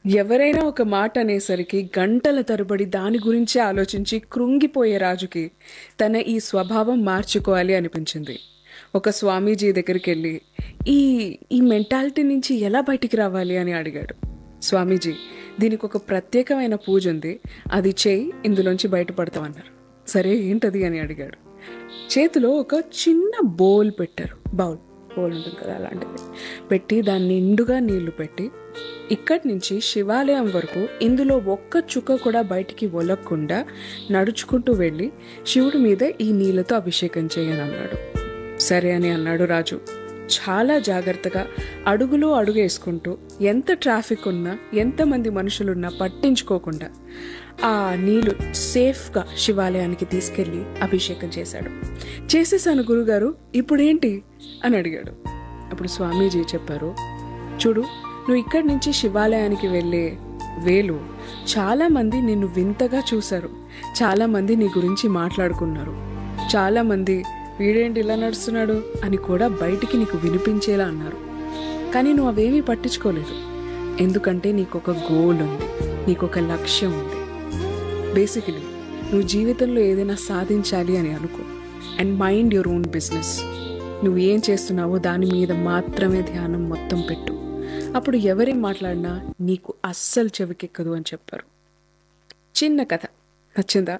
ఎవరైనా ఒక మాట అనేసరికి గంటల తరబడి దాని గురించే ఆలోచించి కృంగిపోయే రాజుకి తన ఈ స్వభావం మార్చుకోవాలి అనిపించింది. ఒక స్వామీజీ దగ్గరికి వెళ్ళి ఈ ఈ మెంటాలిటీ నుంచి ఎలా బయటికి రావాలి అని అడిగాడు. స్వామీజీ, దీనికి ఒక ప్రత్యేకమైన పూజ ఉంది, అది చేయి, ఇందులోంచి బయటపడతామన్నారు. సరే, ఏంటది అని అడిగాడు. చేతిలో ఒక చిన్న బౌల్ పెట్టారు. బౌల్ ఉంటుంది కదా, అలాంటిది పెట్టి దాన్ని నిండుగా నీళ్లు పెట్టి, ఇక్కడి నుంచి శివాలయం వరకు ఇందులో ఒక్క చుక్క కూడా బయటికి ఒలక్కుండా నడుచుకుంటూ వెళ్ళి శివుడి మీద ఈ నీళ్ళతో అభిషేకం చేయని అన్నాడు. సరే అని అన్నాడు రాజు. చాలా జాగ్రత్తగా అడుగులో అడుగేసుకుంటూ ఎంత ట్రాఫిక్ ఉన్నా ఎంతమంది మనుషులున్నా పట్టించుకోకుండా ఆ నీళ్లు సేఫ్గా శివాలయానికి తీసుకెళ్ళి అభిషేకం చేశాడు. చేసేసాను గురుగారు, ఇప్పుడేంటి అని అడిగాడు. అప్పుడు స్వామీజీ చెప్పారు, చూడు, నువ్వు ఇక్కడి నుంచి శివాలయానికి వెళ్ళే వేలు చాలామంది నిన్ను వింతగా చూశారు, చాలామంది నీ గురించి మాట్లాడుకున్నారు, చాలామంది వీడేంటి ఇలా నడుస్తున్నాడు అని కూడా బయటికి నీకు వినిపించేలా అన్నారు. కానీ నువ్వు అవేమీ పట్టించుకోలేదు, ఎందుకంటే నీకు ఒక గోల్ ఉంది, నీకు ఒక లక్ష్యం ఉంది. బేసికలీ నువ్వు జీవితంలో ఏదైనా సాధించాలి అని అనుకో and mind your own business. నువ్వు ఏం చేస్తున్నావో దాని మీద మాత్రమే ధ్యానం మొత్తం పెట్టు. అప్పుడు ఎవరేం మాట్లాడినా నీకు అస్సలు చెవికెక్కదు అని చెప్పారు. చిన్న కథ నచ్చిందా?